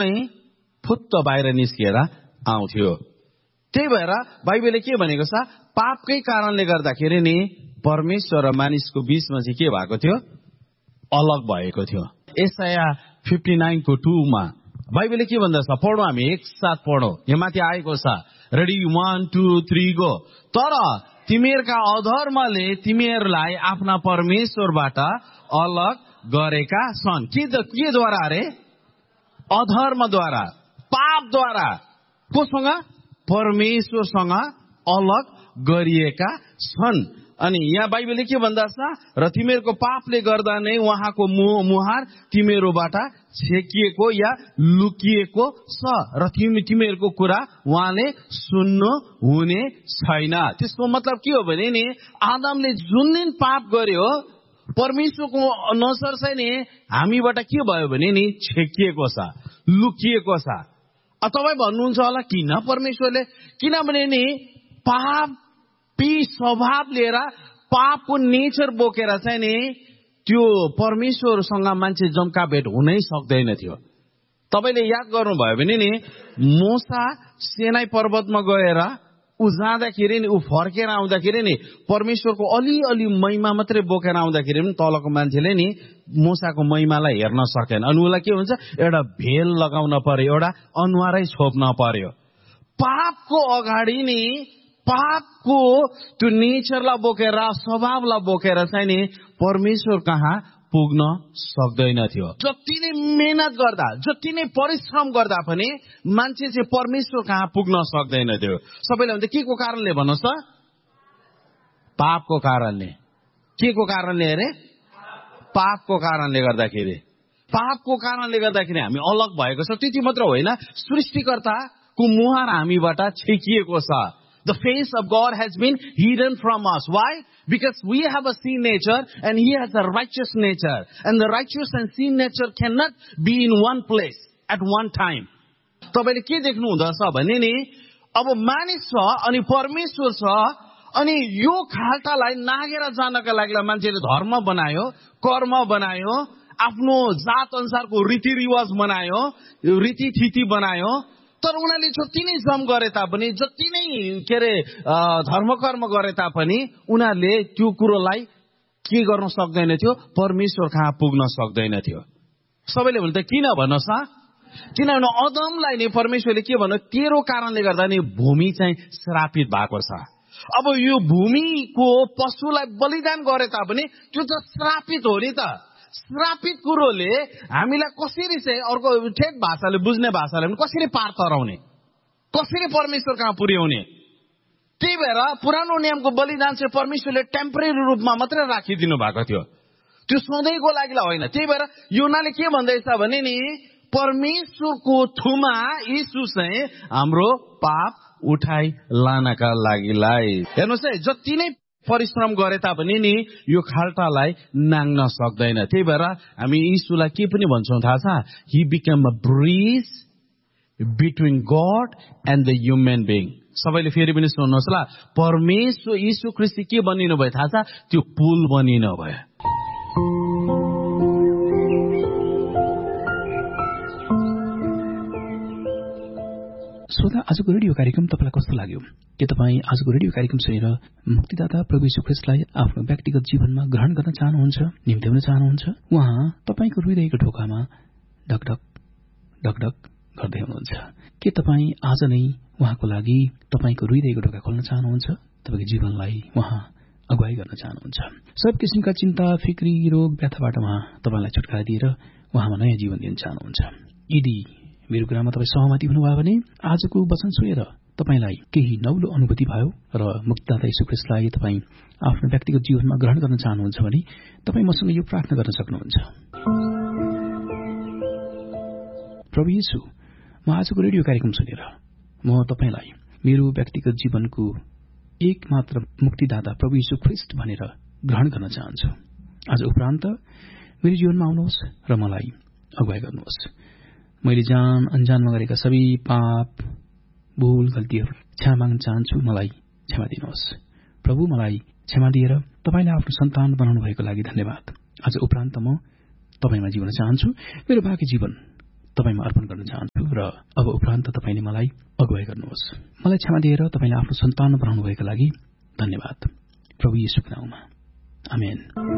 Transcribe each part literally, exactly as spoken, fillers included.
फुत्त बाहिर निस्किएर आउँथ्यो। त्यही भएर बाइबलले के भनेको छ, पापकै कारणले गर्दाखेरि नि परमेश्वर र मानिसको बीचमा चाहिँ के भएको थियो, अलग भएको थियो। यशाया फिफ्टी नाइन को टू मा बाइबलले के भन्दछ, पढौँ हामी एकसाथ पढौँ। यहाँ माथि आएको छ, ready one two three go. तर तिमीहरूका अधर्मले तिमीहरूलाई आफ्ना परमेश्वरबाट अलग गरेका छन्। के के द्वारा अरे? अधर्मद्वारा, पापद्वारा। कोसँग? परमेश्वरसँग अलग गरिएका छन्। अनि यहाँ बाइबलले के भन्दछ, र तिमीहरूको पापले गर्दा नै उहाँको मुहार तिमीहरूबाट छेकिएको या लुकिएको छ, र तिमी तिमीहरूको कुरा उहाँले सुन्नु हुने छैन। त्यसको मतलब के हो भने नि, आदमले जुन दिन पाप गर्यो, परमेश्वरको नजर चाहिँ नि हामीबाट के भयो भने नि छेकिएको छ, लुकिएको छ। तपाईँ भन्नुहुन्छ होला किन परमेश्वरले? किनभने नि पापी स्वभाव लिएर, पापको नेचर बोकेर चाहिँ नि त्यो परमेश्वरसँग मान्छे जम्का भेट हुनै सक्दैन थियो। तपाईँले याद गर्नुभयो भने नि मूसा सिनाई पर्वतमा गएर ऊ जाँदाखेरि नि, ऊ फर्केर आउँदाखेरि नि परमेश्वरको अलिअलि महिमा मात्रै बोकेर आउँदाखेरि पनि तलको मान्छेले नि मूसाको महिमालाई हेर्न सकेन। अनि उसलाई के हुन्छ, एउटा भेल लगाउन पर्यो, एउटा अनुहारै छोप्न पर्यो। पापको अगाडि नि पापको त्यो नेचरलाई बोकेर, स्वभावलाई बोकेर चाहिँ नि परमेश्वर कहाँ पुग्न सक्दैन थियो। जति नै मेहनत गर्दा, जति नै परिश्रम गर्दा पनि मान्छे चाहिँ परमेश्वर कहाँ पुग्न सक्दैन थियो। सबैले भन्छ के को कारणले भन्नुहोस् त? पापको कारणले। के को कारणले अरे? पापको कारणले गर्दाखेरि। पापको कारणले गर्दाखेरि हामी अलग भएको छ। त्यति मात्र होइन, सृष्टिकर्ताको मुहार हामीबाट छेकिएको छ। The face of God has been hidden from us. Why? Because we have a sin nature and He has a righteous nature. And the righteous and sin nature cannot be in one place at one time. तपाईले के देख्नु हुँदछ भने नि, अब मानिस छ अनि परमेश्वर छ, अनि यो खाल्टालाई नागेर जानका लागि मान्छेले धर्म बनायो, कर्म बनायो, आफ्नो जात अनुसारको रीतिरिवाज बनायो, रीतिथिति बनायो। तर उनीहरूले जति नै जम गरे तापनि, जति नै के अरे धर्म कर्म गरे तापनि उनीहरूले त्यो कुरोलाई के गर्न सक्दैन थियो, परमेश्वर कहाँ पुग्न सक्दैन थियो। सबैले भन्छ किन भन्नुहोस् त? किनभने अदमलाई नि परमेश्वरले के भन्नु, तेरो कारणले गर्दा नि भूमि चाहिँ श्रापित भएको छ। अब यो भूमिको पशुलाई बलिदान गरे तापनि त्यो त श्रापित हो नि त। श्रापित कुरोले हामीलाई कसरी चाहिँ अर्को ठेट भाषाले बुझ्ने भाषाले कसरी पार तराउने, कसरी परमेश्वर कहाँ पुर्याउने? त्यही भएर पुरानो नियमको बलिदान चाहिँ परमेश्वरले टेम्परेरी रूपमा मात्रै राखिदिनु भएको थियो, त्यो सधैँको लागि होइन। त्यही भएर योनाले के भन्दैछ भने नि, परमेश्वरको थुमा यीशु चाहिँ हाम्रो पाप उठाइ लानका लागिलाई। हेर्नुहोस् है, जति नै परिश्रम गरे तापनि नि यो खाल्टालाई नाङ्न सक्दैन। त्यही भएर हामी यीशुलाई के पनि भन्छौँ थाहा छ? He become a bridge between God and the human being. सबैले फेरि पनि सुन्नुहोस् ल, परमेश्वर यीशु ख्रीष्ट के बनिनु भयो थाहा छ? त्यो पुल बनिनु भयो। श्रोता, आजको रेडियो कार्यक्रम तपाईलाई कस्तो लाग्यो? के तपाईँ आजको रेडियो कार्यक्रम सुनेर मुक्तिदाता प्रभु यीशु ख्रीष्टलाई आफ्नो व्यक्तिगत जीवनमा ग्रहण गर्न चाहनुहुन्छ, निम्त्याउन चाहनुहुन्छ? उहाँ तपाईँको हृदयको ढोकामा ढकढक ढकढक गर्दै हुनुहुन्छ। के तपाईँ आज नै उहाँको लागि तपाईँको हृदयको ढोका खोल्न चाहनुहुन्छ? तपाईँको जीवनलाई उहाँ अगुवाई गर्न चाहनुहुन्छ? सब किसिमका चिन्ता, फिक्री, रोग, व्यथाबाट उहाँ तपाईँलाई छुटकारा दिएर उहाँमा नयाँ जीवन दिन चाहनुहुन्छ। यदि मेरो कुरामा तपाईँ सहमति हुनुभयो भने आजको वचन सुनेर तपाईँलाई केही नौलो अनुभूति भयो र मुक्तिदाता यीशु ख्रीष्टलाई तपाईँ आफ्नो व्यक्तिगत जीवनमा ग्रहण गर्न चाहनुहुन्छ भने तपाईँ मसँग यो प्रार्थना गर्न सक्नुहुन्छ। प्रभु यीशु, म आजको रेडियो कार्यक्रम सुनेर म तपाईँलाई मेरो व्यक्तिगत जीवनको एकमात्र मुक्तिदाता प्रभु यीशु ख्रीष्ट भनेर ग्रहण गर्न चाहन्छु। आज उपरान्त मेरो जीवनमा आउनुहोस् र मलाई अगुवाई गर्नुहोस्। मैले जान अनजानमा गरेका सबै पाप, भूल, गल्तीहरू क्षमा माग्न चाहन्छु। मलाई क्षमा दिनुहोस् प्रभु। मलाई क्षमा दिएर तपाईँलाई आफ्नो सन्तान बनाउनु भएको लागि धन्यवाद। आज उपरान्त म तपाईँमा जिउन चाहन्छु। मेरो बाँकी जीवन तपाईमा अर्पण गर्न चाहन्छु र अब उपरान्त तपाईले मलाई अगुवाई गर्नुहोस्। मलाई क्षमा दिएर तपाईले आफ्नो सन्तान बनाउनु भएका लागि धन्यवाद। प्रभु येशूको नाममा आमेन।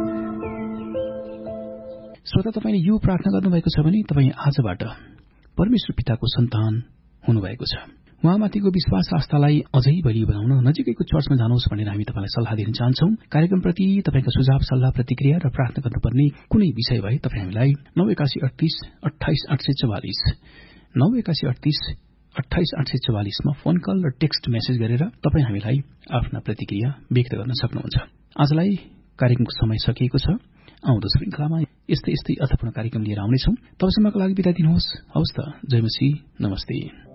श्रोता, तपाईले यो प्रार्थना गर्नुभएको छ भने तपाई आजबाट परमेश्वर पिताको सन्तान हुनुभएको छ। उहाँमाथिको विश्वास आस्थालाई अझै बलियो बनाउन नजिकैको चर्चमा जानुहोस् भनेर हामी तपाईलाई सल्लाह दिन चाहन्छौं। कार्यक्रमप्रति तपाईका सुझाव, सल्लाह, प्रतिक्रिया र प्रार्थना गर्नुपर्ने कुनै विषय भए तपाई हामीलाई नौ एकासी अडतीस अठाइस आठ सय चौवालिस नौ एकासी अडतीस अठाइस आठ सय चौवालिसमा फोन कल र टेक्स्ट मेसेज गरेर तपाई हामीलाई आफ्ना प्रतिक्रिया व्यक्त गर्न सक्नुहुन्छ। आजलाई कार्यक्रमको समय सकिएको छ। आउँदो श्रृंखलामा यस्तै यस्तै अर्थपूर्ण कार्यक्रम लिएर आउनेछौं। तबसम्मको लागि बिदा दिनुहोस्। हवस् त, जय मसीह, नमस्ते।